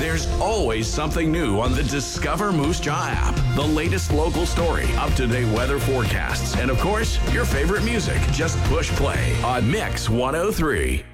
There's always something new on the Discover Moose Jaw app. The latest local story, up-to-date weather forecasts, and of course, your favorite music. Just push play on Mix 103.